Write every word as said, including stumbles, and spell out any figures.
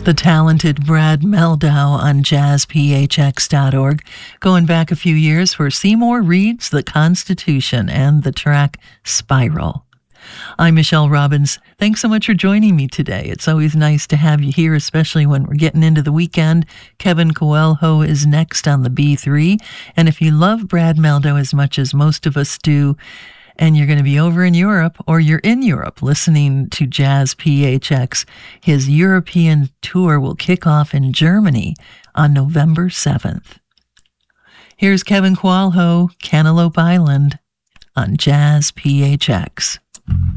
The talented Brad Meldau on jazz p h x dot org, going back a few years for Seymour Reed's The Constitution and the track Spiral. I'm Michelle Robbins. Thanks so much for joining me today. It's always nice to have you here, especially when we're getting into the weekend. Kevin Coelho is next on the B three. And if you love Brad Meldau as much as most of us do, and you're going to be over in Europe, or you're in Europe listening to Jazz P H X, his European tour will kick off in Germany on November seventh. Here's Kevin Coelho, Cantaloupe Island, on Jazz P H X.